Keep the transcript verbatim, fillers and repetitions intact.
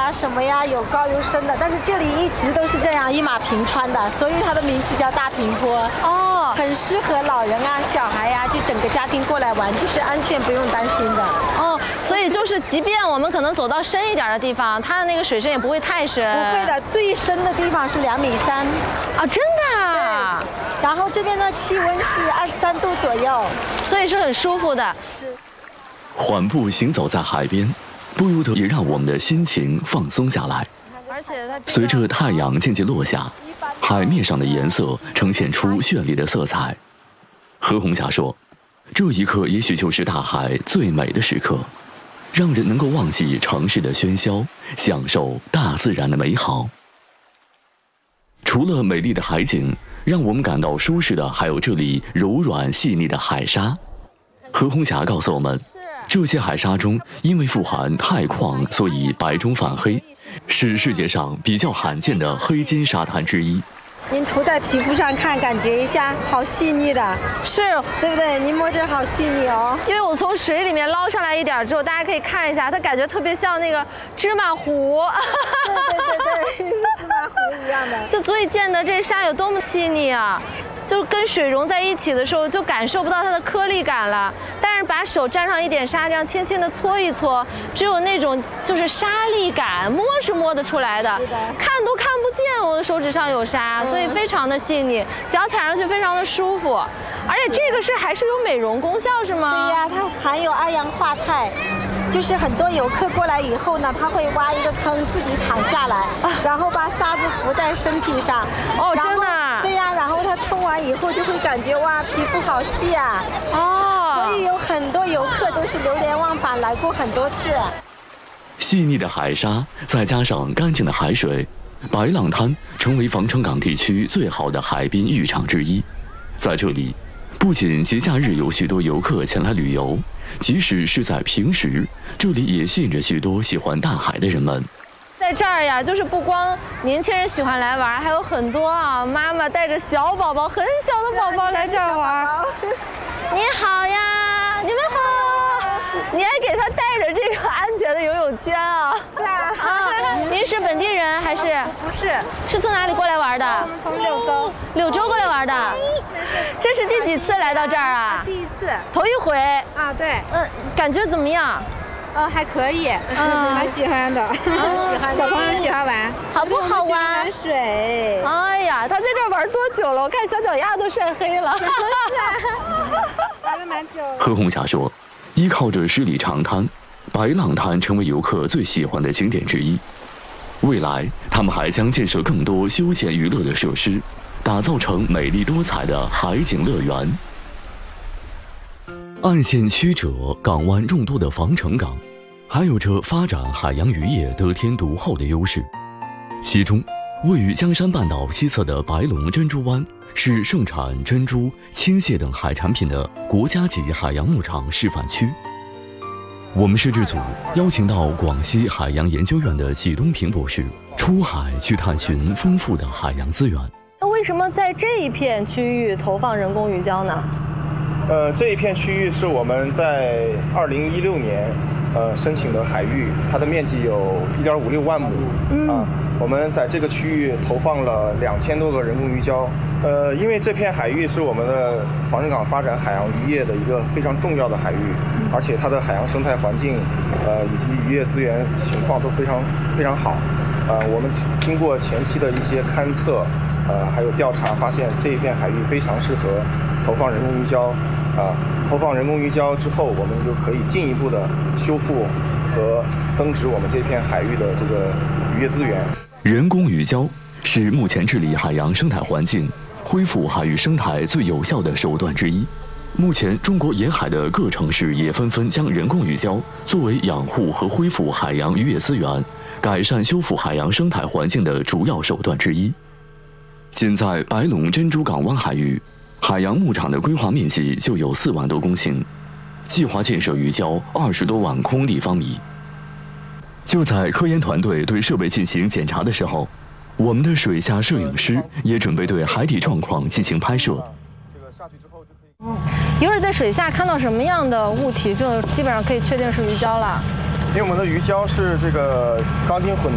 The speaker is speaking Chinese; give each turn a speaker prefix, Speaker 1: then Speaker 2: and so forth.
Speaker 1: 呀什么呀，有高有深的，但是这里一直都是这样一马平川的，所以它的名字叫大平坡。哦，很适合老人啊、小孩呀、啊，就整个家庭过来玩，就是安全不用担心的。
Speaker 2: 哦，所以就是即便我们可能走到深一点的地方，它的那个水深也不会太深。
Speaker 1: 不会的，最深的地方是两米三。
Speaker 2: 啊，真的啊？
Speaker 1: 对。然后这边的气温是二十三度左右，
Speaker 2: 所以是很舒服的。
Speaker 1: 是。
Speaker 3: 缓步行走在海边，不由得也让我们的心情放松下来。
Speaker 2: 而且它
Speaker 3: 随着太阳渐渐落下，海面上的颜色呈现出绚丽的色彩。何红霞说，这一刻也许就是大海最美的时刻，让人能够忘记城市的喧嚣，享受大自然的美好。除了美丽的海景，让我们感到舒适的还有这里柔软细腻的海沙。何红霞告诉我们，这些海沙中因为富含钛矿，所以白中泛黑，是世界上比较罕见的黑金沙滩之一。
Speaker 1: 您涂在皮肤上看，感觉一下，好细腻的，
Speaker 2: 是，
Speaker 1: 对不对？您摸着好细腻哦。
Speaker 2: 因为我从水里面捞上来一点之后，大家可以看一下，它感觉特别像那个芝麻糊。
Speaker 1: 对对对对，是芝麻糊一样的。
Speaker 2: 就足以见得这沙有多么细腻啊！就跟水融在一起的时候，就感受不到它的颗粒感了。但是把手沾上一点沙，这样轻轻的搓一搓，只有那种就是沙粒感，摸是摸得出来的，看都看不见我的手指上有沙，所以非常的细腻，脚踩上去非常的舒服。而且这个是还是有美容功效是吗？
Speaker 1: 对呀，它含有二氧化钛。就是很多游客过来以后呢，他会挖一个坑，自己躺下来，然后把沙子浮在身体上。
Speaker 2: 哦，真的？
Speaker 1: 对呀，然后他冲完以后就会感觉哇，皮肤好细啊。哦。所以有很多游客都是流连忘返来过很多次。
Speaker 3: 细腻的海沙，再加上干净的海水，白浪滩成为防城港地区最好的海滨浴场之一。在这里，不仅节假日有许多游客前来旅游，即使是在平时，这里也吸引着许多喜欢大海的人们。
Speaker 2: 在这儿呀，就是不光年轻人喜欢来玩，还有很多啊妈妈带着小宝宝、很小的宝宝来这儿玩。你好呀，你们好。你还给他带着这个安全的游泳圈啊？
Speaker 1: 是啊。
Speaker 2: 啊，您是本地人还是？
Speaker 1: 不是。
Speaker 2: 是从哪里过来玩的？
Speaker 1: 我们从柳州。
Speaker 2: 柳州过来玩的。这是第几次来到这儿啊？
Speaker 1: 第一次。
Speaker 2: 头一回。
Speaker 1: 啊，对。
Speaker 2: 嗯，感觉怎么样？
Speaker 1: 哦，还可以，嗯，蛮喜欢的，喜欢。小朋友喜欢玩，
Speaker 2: 好不好玩？
Speaker 1: 玩水。
Speaker 2: 哎呀，他在这玩多久了？我看小脚丫都晒黑了。
Speaker 1: 玩了蛮久。
Speaker 3: 何红霞说，依靠着十里长滩，白浪滩成为游客最喜欢的景点之一。未来，他们还将建设更多休闲娱乐的设施，打造成美丽多彩的海景乐园。岸线曲折，港湾众多的防城港，还有着发展海洋渔业得天独厚的优势。其中，位于江山半岛西侧的白龙珍珠湾是盛产珍珠、青蟹等海产品的国家级海洋牧场示范区。我们摄制组邀请到广西海洋研究院的纪东平博士出海去探寻丰富的海洋资源。
Speaker 2: 那为什么在这一片区域投放人工鱼礁呢？
Speaker 4: 呃，这一片区域是我们在二零一六年，呃申请的海域，它的面积有一点五六万亩，嗯、啊，我们在这个区域投放了两千多个人工鱼礁。呃，因为这片海域是我们的防城港发展海洋渔业的一个非常重要的海域，而且它的海洋生态环境，呃以及渔业资源情况都非常非常好。呃，我们经过前期的一些勘测，呃还有调查，发现这一片海域非常适合投放人工鱼礁。啊，投放人工鱼礁之后，我们就可以进一步的修复和增值我们这片海域的这个渔业资源。
Speaker 3: 人工鱼礁是目前治理海洋生态环境、恢复海域生态最有效的手段之一。目前，中国沿海的各城市也纷纷将人工鱼礁作为养护和恢复海洋渔业资源、改善修复海洋生态环境的主要手段之一。仅在白龙珍珠港湾海域，海洋牧场的规划面积就有四万多公顷，计划建设鱼礁二十多万空立方米。就在科研团队对设备进行检查的时候，我们的水下摄影师也准备对海底状况进行拍摄。
Speaker 2: 嗯，一会儿在水下看到什么样的物体，就基本上可以确定是鱼礁了。
Speaker 4: 因为我们的鱼礁是这个钢筋混